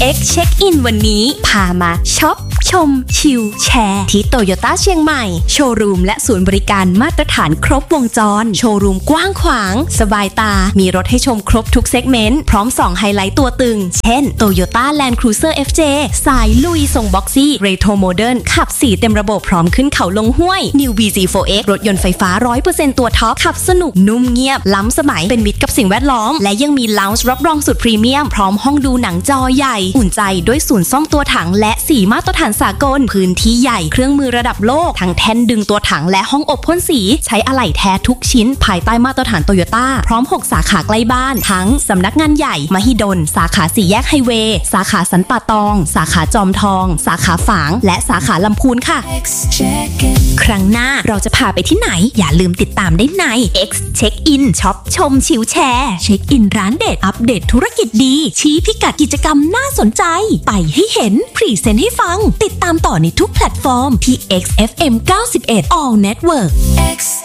X Check In วันนี้พามาช็อปชมชิลแชร์ที่โตโยต้าเชียงใหม่โชว์รูมและศูนย์บริการมาตรฐานครบวงจรโชว์รูมกว้างขวางสบายตามีรถให้ชมครบทุกเซกเมนต์พร้อม2ไฮไลท์ตัวตึงเช่น Toyota Land Cruiser FJ สายลุยทรงบ็อกซี่เรโทรโมเดิร์นขับ4เต็มระบบพร้อมขึ้นเขาลงห้วย New BZ4X รถยนต์ไฟฟ้า 100% ตัวท็อปขับสนุกนุ่มเงียบล้ำสมัยเป็นมิตรกับสิ่งแวดล้อมและยังมีลาวน์รับรองสุดพรีเมียมพร้อมห้องดูหนังจอใหญ่อุ่นใจด้วยศูนย์ซ่อมตัวถังและ4มาตรฐานสากลพื้นที่ใหญ่เครื่องมือระดับโลกทั้งแท่นดึงตัวถังและห้องอบพ่นสีใช้อะไหล่แท้ทุกชิ้นภายใต้มาตรฐานโตโยต้าพร้อม6สาขาใกล้บ้านทั้งสำนักงานใหญ่มหิดลสาขา4แยกไฮเวย์สาขาสันป่าตองสาขาจอมทองสาขาฝางและสาขาลำพูนค่ะครั้งหน้าเราจะพาไปที่ไหนอย่าลืมติดตามได้ใน X Check In ช็อปชมชิลแชร์เช็คอินร้านเด็ดอัปเดตธุรกิจดีชี้พิกัดกิจกรรมน่าสนใจไปให้เห็นพรีเซนต์ให้ฟังติดตามต่อในทุกแพลตฟอร์มที่ XFM 91 All Network